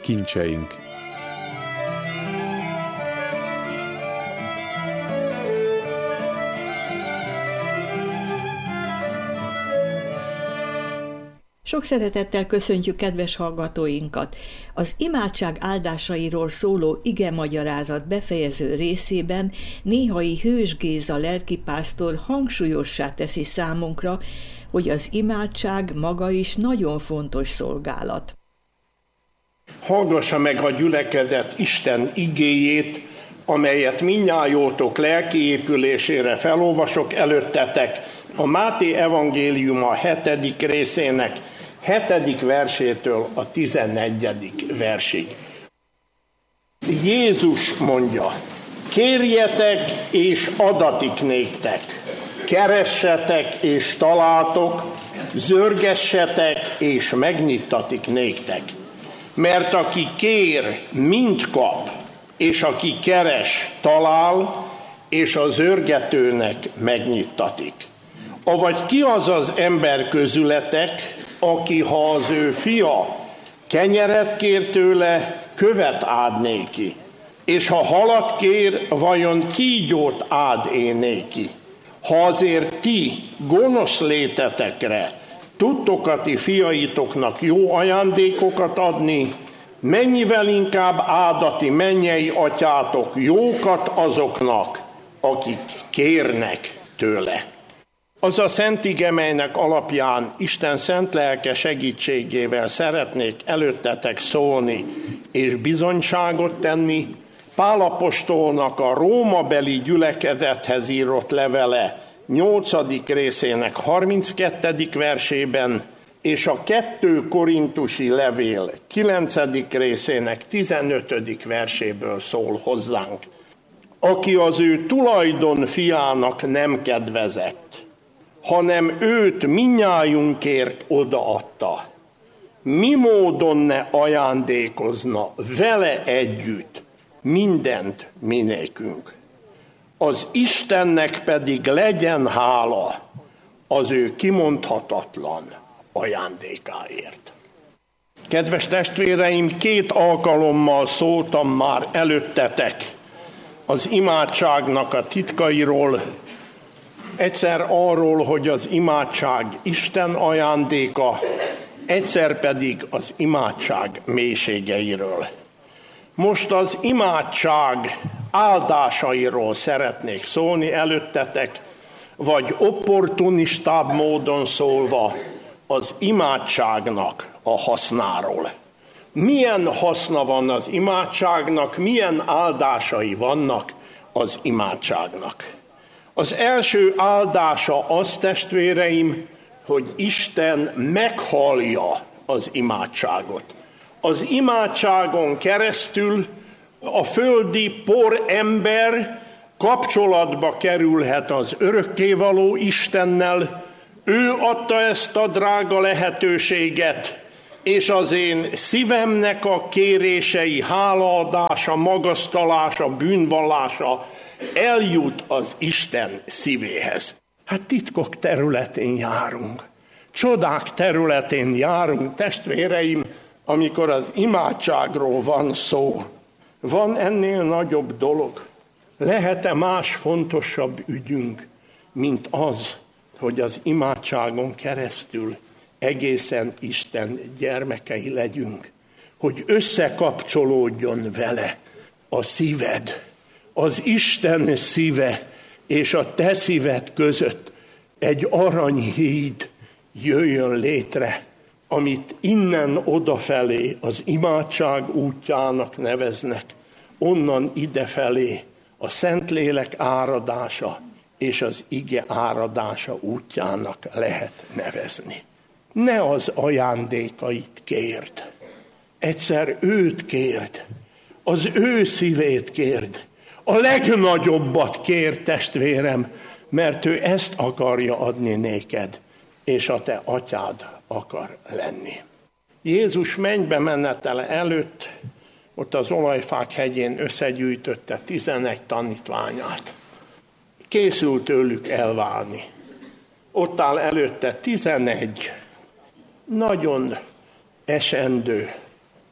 kincseink. Sok szeretettel köszöntjük kedves hallgatóinkat! Az imádság áldásairól szóló igemagyarázat befejező részében Néhai Hős Géza lelkipásztor hangsúlyossá teszi számunkra, hogy az imádság maga is nagyon fontos szolgálat. Hallgassa meg a gyülekezet Isten igéjét, amelyet mindnyájótok lelki épülésére felolvasok előttetek, a Máté evangéliuma 7. részének 7. versétől a 11. versig. Jézus mondja: kérjetek és adatik néktek, keressetek és találtok, zörgessetek és megnyittatik néktek. Mert aki kér, mind kap, és aki keres, talál, és a zörgetőnek megnyittatik. Avagy ki az az ember közületek, aki, ha az ő fia kenyeret kér tőle, követ ád néki, és ha halat kér, vajon kígyót ád én néki? Ha azért ti gonosz létetekre tudtok a ti fiaitoknak jó ajándékokat adni, mennyivel inkább áld a ti mennyei atyátok jókat azoknak, akik kérnek tőle. Az a szent ige, melynek alapján Isten szent lelke segítségével szeretnék előttetek szólni és bizonyságot tenni, Pál apostolnak a rómabeli gyülekezethez írott levele 8. részének 32. versében és a 2 korintusi levél 9. részének 15. verséből szól hozzánk. Aki az ő tulajdon fiának nem kedvezett, hanem őt mindnyájunkért odaadta, mi módon ne ajándékozna vele együtt mindent minékünk. Az Istennek pedig legyen hála az ő kimondhatatlan ajándékáért. Kedves testvéreim, 2 alkalommal szóltam már előttetek az imádságnak a titkairól, egyszer arról, hogy az imádság Isten ajándéka, egyszer pedig az imádság mélységeiről. Most az imádság áldásairól szeretnék szólni előttetek, vagy opportunistább módon szólva az imádságnak a hasznáról. Milyen haszna van az imádságnak, milyen áldásai vannak az imádságnak? Az első áldása az, testvéreim, hogy Isten meghallja az imádságot. Az imádságon keresztül a földi por ember kapcsolatba kerülhet az örökkévaló Istennel. Ő adta ezt a drága lehetőséget, és az én szívemnek a kérései, hálaadása, magasztalása, bűnvallása eljut az Isten szívéhez. Hát titkok területén járunk, csodák területén járunk, testvéreim, amikor az imádságról van szó. Van ennél nagyobb dolog? Lehet-e más fontosabb ügyünk, mint az, hogy az imádságon keresztül egészen Isten gyermekei legyünk, hogy összekapcsolódjon vele a szíved, az Isten szíve és a te szíved között egy aranyhíd jöjjön létre, amit innen odafelé az imádság útjának neveznek, onnan idefelé a Szentlélek áradása és az ige áradása útjának lehet nevezni. Ne az ajándékait kérd, egyszer őt kérd, az ő szívét kérd, a legnagyobbat kérd, testvérem, mert ő ezt akarja adni néked, és a te atyád akar lenni. Jézus mennybe menetele előtt ott az Olajfák hegyén összegyűjtötte 11 tanítványát. Készült tőlük elválni. Ott áll előtte 11 nagyon esendő,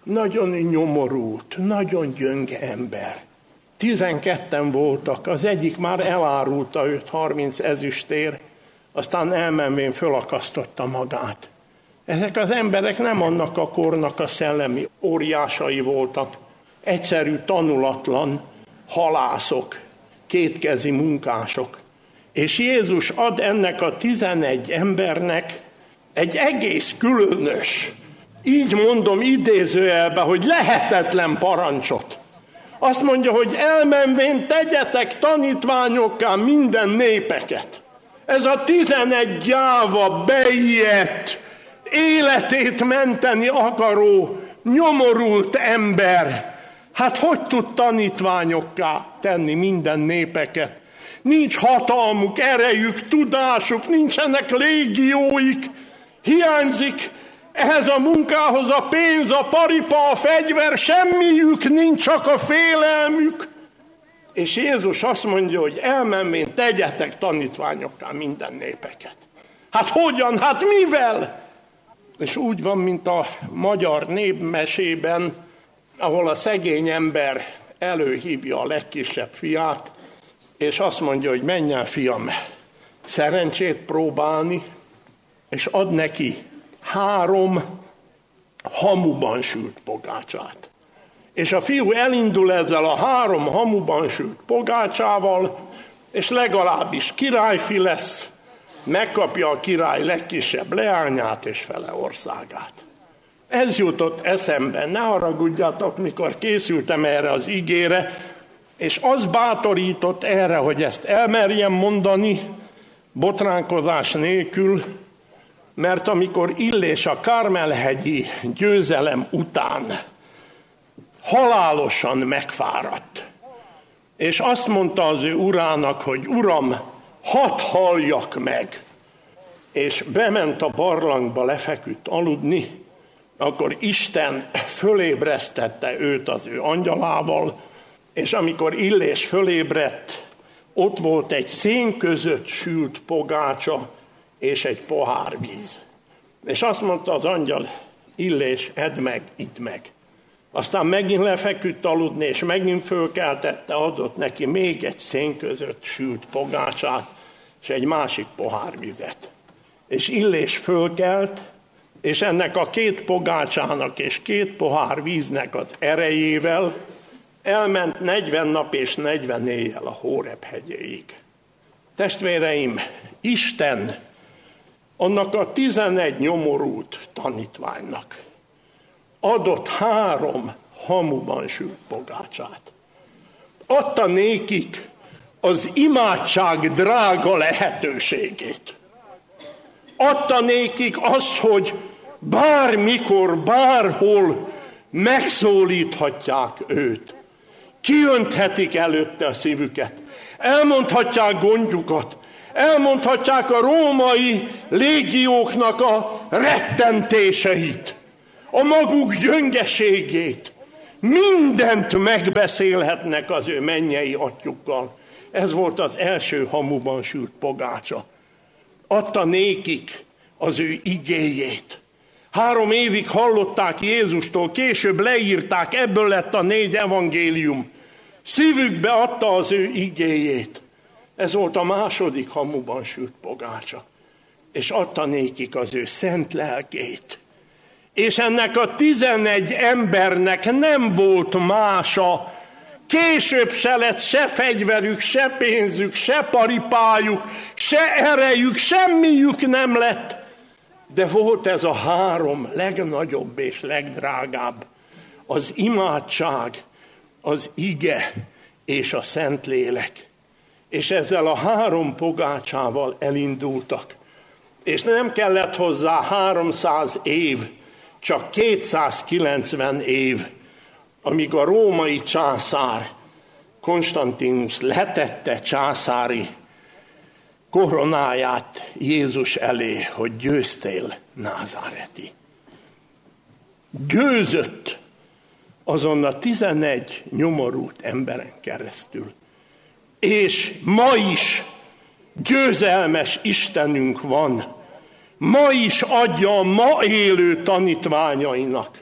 nagyon nyomorult, nagyon gyönge ember. 12-en voltak, az egyik már elárulta őt 30 ezüstért, aztán elmenvén fölakasztotta magát. Ezek az emberek nem annak a kornak a szellemi óriásai voltak, egyszerű, tanulatlan halászok, kétkezi munkások. És Jézus ad ennek a 11 embernek egy egész különös, így mondom idézőjelbe, hogy lehetetlen parancsot. Azt mondja, hogy elmenvén tegyetek tanítványokká minden népeket. Ez a 11 gyáva, beijedt, életét menteni akaró, nyomorult ember, hát hogy tud tanítványokká tenni minden népeket? Nincs hatalmuk, erejük, tudásuk, nincsenek légióik, hiányzik ehhez a munkához a pénz, a paripa, a fegyver, semmiük nincs, csak a félelmük. És Jézus azt mondja, hogy elmenvén tegyetek tanítványokká minden népeket. Hát hogyan? Hát mivel? És úgy van, mint a magyar népmesében, ahol a szegény ember előhívja a legkisebb fiát, és azt mondja, hogy menj el, fiam, szerencsét próbálni, és ad neki 3 hamuban sült pogácsát. És a fiú elindul ezzel a 3 hamuban sült pogácsával, és legalábbis királyfi lesz, megkapja a király legkisebb leányát és fele országát. Ez jutott eszembe, ne haragudjatok, mikor készültem erre az igére, és az bátorított erre, hogy ezt elmerjem mondani, botránkozás nélkül, mert amikor Illés a Kármel-hegyi győzelem után halálosan megfáradt, és azt mondta az ő urának, hogy Uram, hadd halljak meg, és bement a barlangba, lefeküdt aludni, akkor Isten fölébresztette őt az ő angyalával, és amikor Illés fölébredt, ott volt egy szén között sült pogácsa és egy pohár víz. És azt mondta az angyal, Illés, edd meg, idd meg. Aztán megint lefeküdt aludni, és megint fölkeltette, adott neki még egy szén között sült pogácsát, és egy másik pohár vizet. És Illés fölkelt, és ennek a 2 pogácsának és 2 pohár víznek az erejével elment 40 nap és 40 éjjel a Hóreb hegyéig. Testvéreim, Isten annak a 11 nyomorult tanítványnak adott 3 hamuban sült pogácsát. Adta nékik az imádság drága lehetőségét. Adta nékik azt, hogy bármikor, bárhol megszólíthatják őt. Kiönthetik előtte a szívüket. Elmondhatják gondjukat. Elmondhatják a római légióknak a rettentéseit. A maguk gyöngeségét. Mindent megbeszélhetnek az ő mennyei atyukkal. Ez volt az első hamuban sült pogácsa. Adta nékik az ő igéjét. 3 évig hallották Jézustól, később leírták, ebből lett a 4 evangélium. Szívükbe adta az ő igéjét. Ez volt a második hamuban sült pogácsa. És adta nékik az ő szent lelkét. És ennek a 11 embernek nem volt mása, később se lett se fegyverük, se pénzük, se paripájuk, se erejük, semmiük nem lett. De volt ez a 3 legnagyobb és legdrágább, az imádság, az ige és a Szentlélek. És ezzel a 3 pogácsával elindultak. És nem kellett hozzá 300 év, csak 290 év, amíg a római császár Konstantinus letette császári koronáját Jézus elé, hogy győztél, názáreti. Győzött azon a 11 nyomorult emberen keresztül. És ma is győzelmes Istenünk van. Ma is adja a ma élő tanítványainak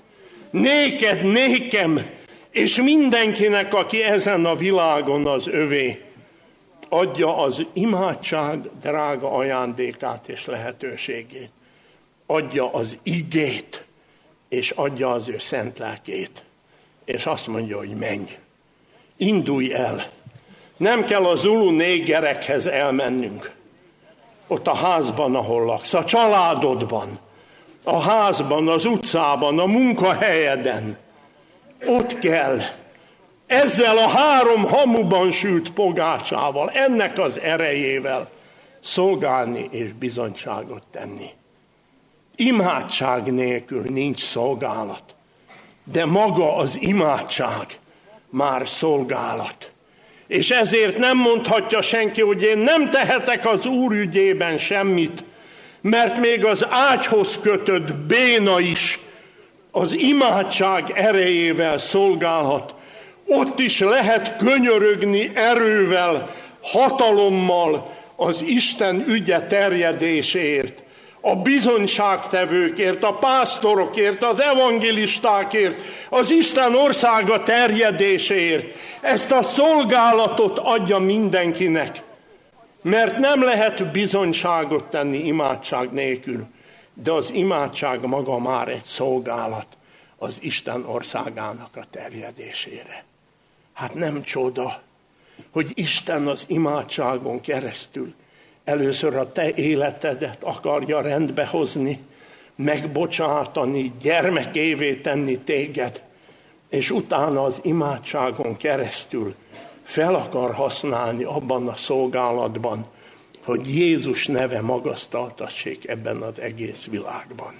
néked, nékem, és mindenkinek, aki ezen a világon az övé, adja az imádság drága ajándékát és lehetőségét. Adja az igét, és adja az ő szent lelkét. És azt mondja, hogy menj, indulj el. Nem kell a zulu négerekhez elmennünk. Ott a házban, ahol laksz, a családodban, a házban, az utcában, a munkahelyeden. Ott kell ezzel a 3 hamuban sült pogácsával, ennek az erejével szolgálni és bizonyságot tenni. Imádság nélkül nincs szolgálat, de maga az imádság már szolgálat. És ezért nem mondhatja senki, hogy én nem tehetek az Úr ügyében semmit, mert még az ágyhoz kötött béna is az imádság erejével szolgálhat. Ott is lehet könyörögni erővel, hatalommal az Isten ügye terjedésért, a bizonyságtevőkért, a pásztorokért, az evangélistákért, az Isten országa terjedéséért. Ezt a szolgálatot adja mindenkinek, mert nem lehet bizonyságot tenni imádság nélkül, de az imádság maga már egy szolgálat az Isten országának a terjedésére. Hát nem csoda, hogy Isten az imádságon keresztül először a te életedet akarja rendbe hozni, megbocsátani, gyermekévé tenni téged, és utána az imádságon keresztül fel akar használni abban a szolgálatban, hogy Jézus neve magasztaltassék ebben az egész világban.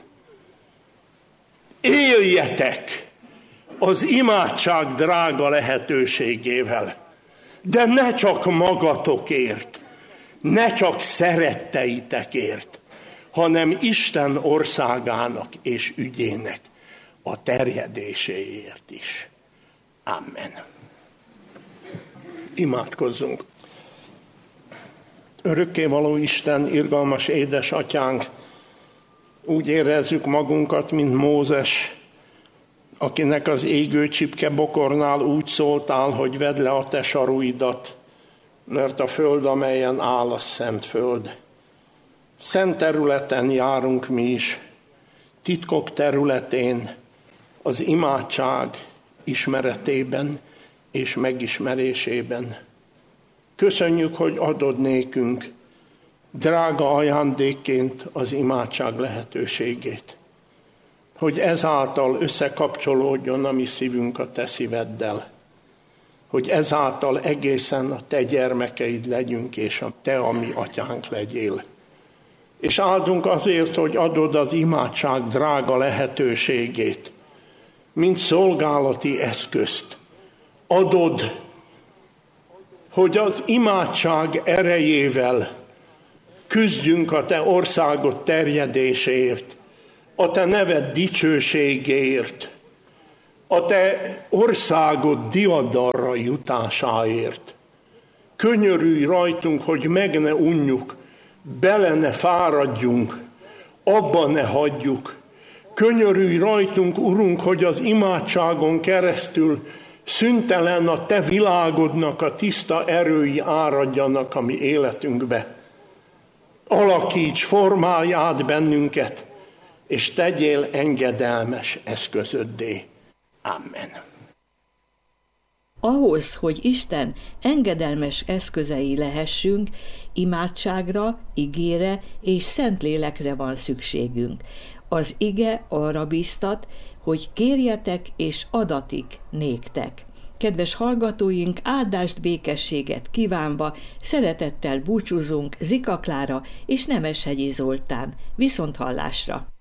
Éljetek az imádság drága lehetőségével, de ne csak magatokért, ne csak szeretteitekért, hanem Isten országának és ügyének a terjedéséért is. Amen. Imádkozzunk. Örökkévaló Isten, irgalmas édesatyánk, úgy érezzük magunkat, mint Mózes, akinek az égő csipke bokornál úgy szóltál, hogy vedd le a te saruidat, mert a föld, amelyen áll, a szent föld. Szent területen járunk mi is, titkok területén, az imádság ismeretében és megismerésében. Köszönjük, hogy adod nékünk drága ajándékként az imádság lehetőségét, hogy ezáltal összekapcsolódjon a mi szívünk a te szíveddel, hogy ezáltal egészen a te gyermekeid legyünk, és a te a mi atyánk legyél. És áldunk azért, hogy adod az imádság drága lehetőségét, mint szolgálati eszközt. Adod, hogy az imádság erejével küzdjünk a te országod terjedéséért, a te neved dicsőségéért, a te országod diadalra jutásáért. Könyörülj rajtunk, hogy meg ne unjuk, bele ne fáradjunk, abba ne hagyjuk. Könyörülj rajtunk, Urunk, hogy az imádságon keresztül szüntelen a te világodnak a tiszta erői áradjanak a mi életünkbe. Alakíts, formálj át bennünket, és tegyél engedelmes eszközöddé. Amen. Ahhoz, hogy Isten engedelmes eszközei lehessünk, imádságra, igére és Szentlélekre van szükségünk. Az ige arra biztat, hogy kérjetek és adatik néktek. Kedves hallgatóink, áldást, békességet kívánva, szeretettel búcsúzunk Zika Klára és Nemeshegyi Zoltán. Viszonthallásra!